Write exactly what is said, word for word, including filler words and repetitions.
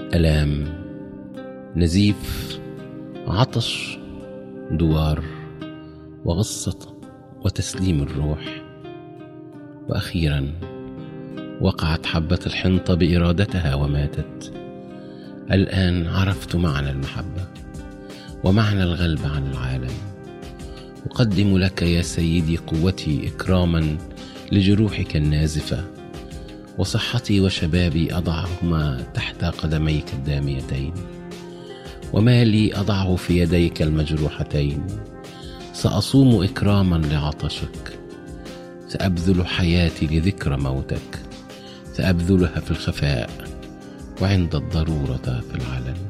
ألام، نزيف، عطش، دوار، وغصة، وتسليم الروح. وأخيرا وقعت حبة الحنطة بإرادتها وماتت. الآن عرفت معنى المحبة ومعنى الغلب عن العالم. أقدم لك يا سيدي قوتي إكراما لجروحك النازفة، وصحتي وشبابي أضعهما تحت قدميك الداميتين، ومالي أضعه في يديك المجروحتين. سأصوم إكراما لعطشك، سأبذل حياتي لذكرى موتك، سأبذلها في الخفاء وعند الضرورة في العلن.